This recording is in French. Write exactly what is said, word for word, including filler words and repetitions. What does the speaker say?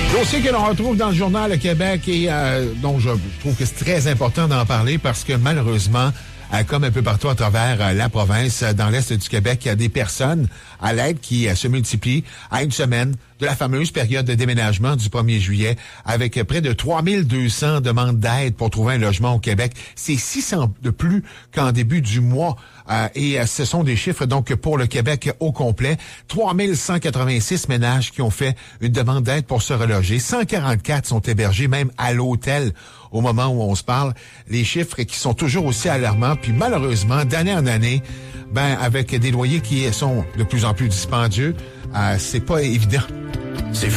Dossier que l'on retrouve dans le Journal Le Québec et euh, dont je trouve que c'est très important d'en parler parce que malheureusement, euh, comme un peu partout à travers euh, la province, euh, dans l'est du Québec, il y a des personnes à l'aide qui euh, se multiplient à une semaine de la fameuse période de déménagement du premier juillet avec euh, près de trois mille deux cents demandes d'aide pour trouver un logement au Québec. C'est six cents de plus qu'en début du mois. Euh, et euh, ce sont des chiffres donc pour le Québec au complet. trois mille cent quatre-vingt-six ménages qui ont fait une demande d'aide pour se reloger. cent quarante-quatre sont hébergés même à l'hôtel au moment où on se parle. Les chiffres qui sont toujours aussi alarmants. Puis malheureusement, d'année en année, ben avec des loyers qui sont de plus en plus dispendieux, euh, c'est pas évident. C'est